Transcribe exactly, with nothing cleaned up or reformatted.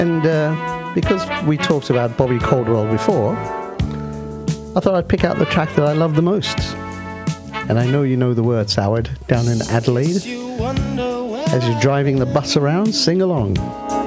And uh, because we talked about Bobby Caldwell before, I thought I'd pick out the track that I love the most. And I know you know the words, Howard, down in Adelaide. As you're driving the bus around, sing along.